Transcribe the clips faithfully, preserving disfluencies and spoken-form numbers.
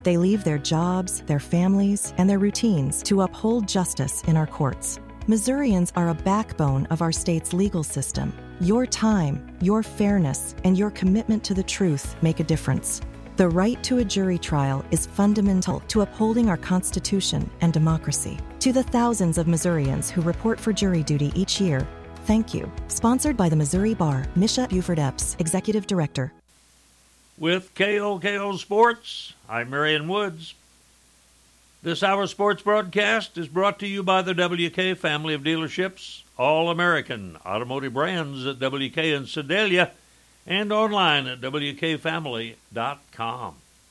They leave their jobs, their families, and their routines to uphold justice in our courts. Missourians are a backbone of our state's legal system. Your time, your fairness, and your commitment to the truth make a difference. The right to a jury trial is fundamental to upholding our Constitution and democracy. To the thousands of Missourians who report for jury duty each year, thank you. Sponsored by the Missouri Bar, Misha Buford Epps, Executive Director. With K O K O Sports, I'm Marion Woods. This hour's sports broadcast is brought to you by the W K family of dealerships, All-American Automotive Brands at W K in Sedalia, and online at W K family dot com.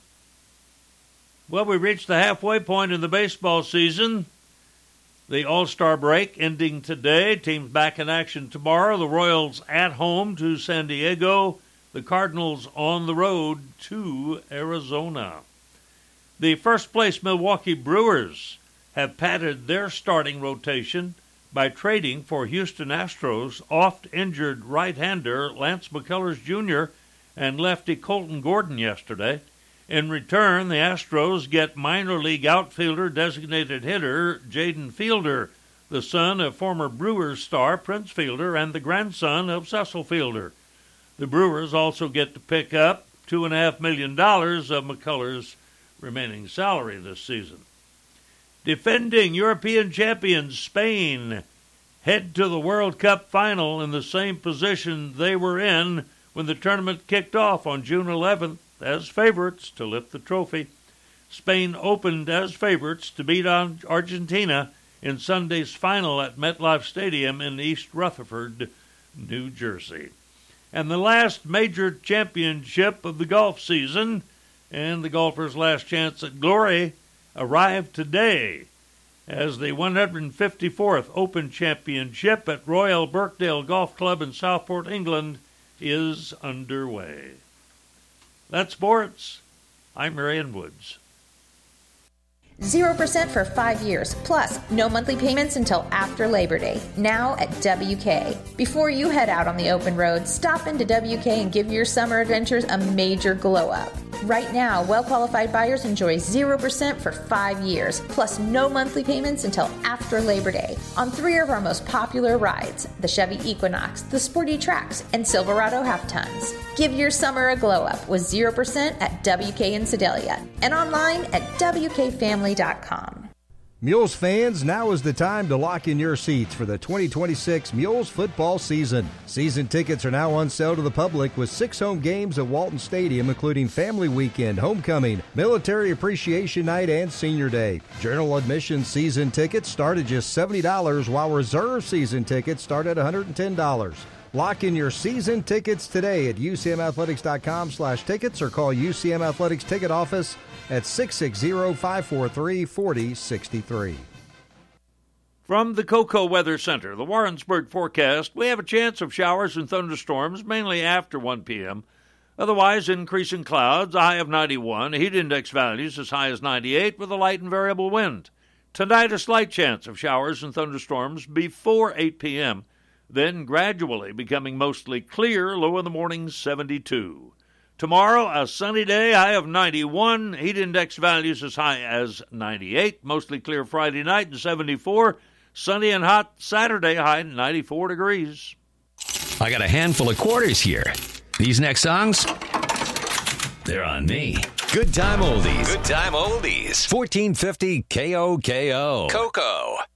Well, we reached the halfway point in the baseball season. The All-Star break ending today. Teams back in action tomorrow. The Royals at home to San Diego. The Cardinals on the road to Arizona. The first-place Milwaukee Brewers have padded their starting rotation by trading for Houston Astros oft-injured right-hander Lance McCullers Junior and lefty Colton Gordon yesterday. In return, the Astros get minor league outfielder designated hitter Jaden Fielder, the son of former Brewers star Prince Fielder and the grandson of Cecil Fielder. The Brewers also get to pick up two point five million dollars of McCullers' remaining salary this season. Defending European champions Spain head to the World Cup final in the same position they were in when the tournament kicked off on June eleventh as favorites to lift the trophy. Spain opened as favorites to beat Argentina in Sunday's final at MetLife Stadium in East Rutherford, New Jersey. And the last major championship of the golf season and the golfers' last chance at glory arrived today as the one hundred fifty-fourth Open Championship at Royal Birkdale Golf Club in Southport, England is underway. That's sports. I'm Marion Woods. zero percent for five years, plus no monthly payments until after Labor Day, now at W K. Before you head out on the open road, stop into W K and give your summer adventures a major glow-up. Right now, well-qualified buyers enjoy zero percent for five years, plus no monthly payments until after Labor Day on three of our most popular rides, the Chevy Equinox, the Sporty Trax, and Silverado Half-Tons. Give your summer a glow-up with zero percent at W K in Sedalia and online at W K family dot com. Mules fans, now is the time to lock in your seats for the twenty twenty-six Mules football season. Season tickets are now on sale to the public with six home games at Walton Stadium, including Family Weekend, Homecoming, Military Appreciation Night, and Senior Day. General admission season tickets start at just seventy dollars, while reserve season tickets start at one hundred ten dollars. Lock in your season tickets today at U C M athletics dot com slash tickets or call U C M Athletics Ticket Office at six six zero, five four three, four zero six three. From the Cocoa Weather Center, the Warrensburg forecast, we have a chance of showers and thunderstorms mainly after one p.m. Otherwise, increasing clouds, a high of ninety-one, heat index values as high as ninety-eight with a light and variable wind. Tonight, a slight chance of showers and thunderstorms before eight p.m., then gradually becoming mostly clear, low in the morning seventy-two. Tomorrow, a sunny day, high of ninety-one, heat index values as high as ninety-eight, mostly clear Friday night and seventy-four, sunny and hot Saturday, high ninety-four degrees. I got a handful of quarters here. These next songs, they're on me. Good time oldies. Good time oldies. fourteen fifty K O K O. Cocoa.